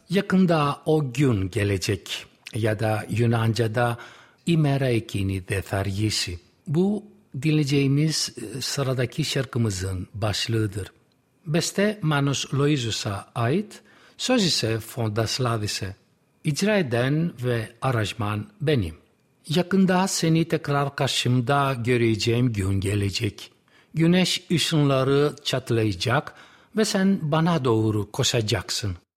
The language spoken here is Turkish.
Yakında o gün gelecek ya da Yunanca'da imera ekini de tharyisi. Bu dinleyeceğimiz sıradaki şarkımızın başlığıdır. Beste Manos Loizos'a ait, söz ise Fondas Ladis'e. İcra eden ve aranjman benim. Yakında seni tekrar karşımda göreceğim gün gelecek. Güneş ışınları çatlayacak ve sen bana doğru koşacaksın.